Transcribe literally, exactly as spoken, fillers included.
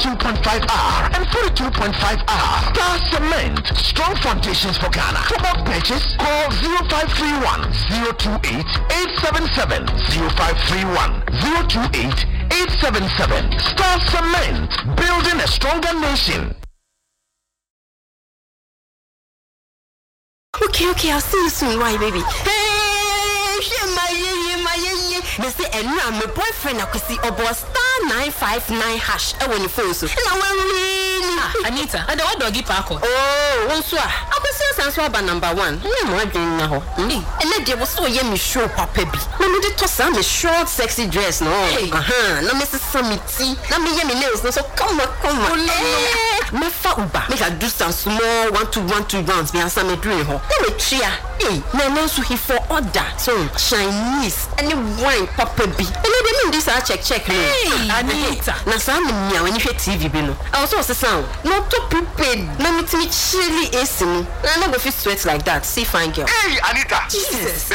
two point five R and forty-two point five R. Star Cement, strong foundations for Ghana. For more purchase, call zero five three one, zero two eight, eight seven seven, zero five three one, zero two eight, eight seven seven. Star Cement, building a stronger nation. Okay, okay, I'll see you soon, why, baby? Hey, my my Mister and my boyfriend, I could see about star nine five nine hash. I want your phone, so. And I want Anita, I don't doggy parko. Oh, one swa. I could see answer about number one. No more doing now. And then there was so yummy show, Papa. No, me to toss on the short, sexy dress, no. Uh huh. No, Missus Summity. No, me yummy nails, no. So come on, come on. Me fa uba. Make a do some small one to one two rounds. Me and some dream ho. Let me cheer. Hey, no, no, so he for order. So Chinese, any wine, Papa B. And they mean this I check check. Hey, Anita. Na some me when you hear T V bi no. I also say sound. No to prepared. Na me to chilly is me. Na no go fit sweat like that. See fine girl. Hey, Anita. Jesus.